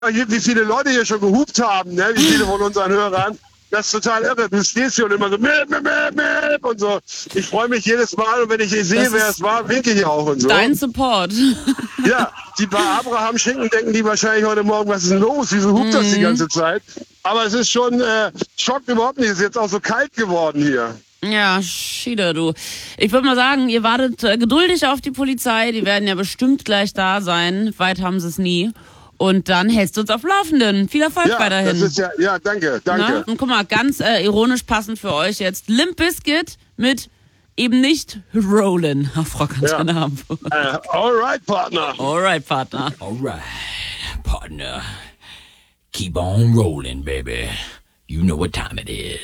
Wie viele Leute hier schon gehupt haben, ne? Wie viele von unseren Hörern. Das ist total irre. Du stehst hier und immer so mäp und so. Ich freue mich jedes Mal und wenn ich sehe, wer es war, winke ich auch und so. Dein Support. Ja, die bei Abraham Schinken denken die wahrscheinlich heute Morgen, was ist denn los? Wieso hupt das die ganze Zeit? Aber es ist schon, schockt überhaupt nicht. Es ist jetzt auch so kalt geworden hier. Ja, Schiede, du. Ich würde mal sagen, ihr wartet geduldig auf die Polizei. Die werden ja bestimmt gleich da sein. Weit haben sie es nie. Und dann hältst du uns auf Laufenden. Viel Erfolg weiterhin. Das ist ja, danke. Na? Und guck mal, ganz ironisch passend für euch jetzt Limp Bizkit mit eben nicht Rollin' auf Rock Antenne Hamburg. Alright, Partner. Alright, Partner. Alright, partner. Keep on rolling, baby. You know what time it is.